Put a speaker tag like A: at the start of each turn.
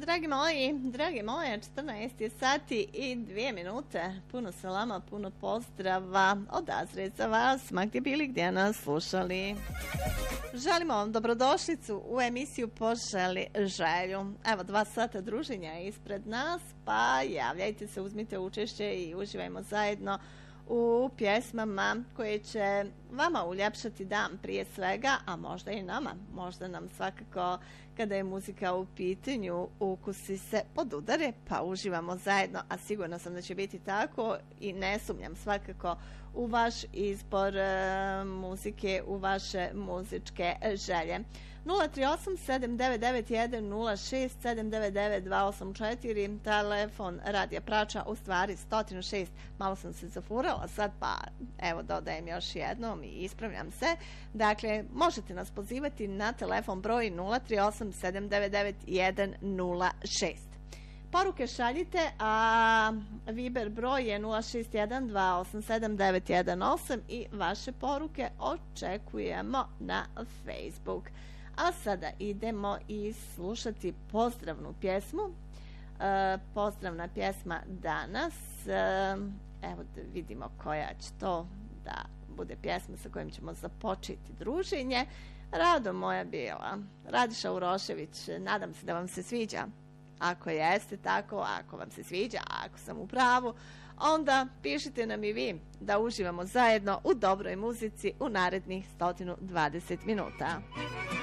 A: Dragi moje, 14 sati i 2 minute. Puno salama, puno pozdrava od Azre za vas, ma gdje bili, gdje nas slušali. Želimo vam dobrodošlicu u emisiju Poželi želju. Evo, 2 sata druženja ispred nas, pa javljajte se, uzmite učešće i uživajmo zajedno u pjesmama koje će vama uljepšati dan prije svega, a možda i nama. Možda nam svakako, kada je muzika u pitanju, ukusi se podudare, pa uživamo zajedno, a sigurno sam da će biti tako i ne sumnjam svakako u vaš izbor muzike, u vaše muzičke želje. 038-7991-06-799-284, telefon Radija Prača, u stvari 106, malo sam se zafurala sad, pa evo dodajem još jednom i ispravljam se. Dakle, možete nas pozivati na telefon broj 038-799-106. Poruke šaljite, a Viber broj je 061-287-918 i vaše poruke očekujemo na Facebook. A sada idemo i slušati pozdravnu pjesmu. Pozdravna pjesma danas. Evo da vidimo koja će to da bude pjesma sa kojom ćemo započeti druženje. Rado moja bila. Radiša Urošević, nadam se da vam se sviđa. Ako jeste tako, ako vam se sviđa, ako sam u pravu, onda pišite nam i vi da uživamo zajedno u dobroj muzici u narednih 120 minuta.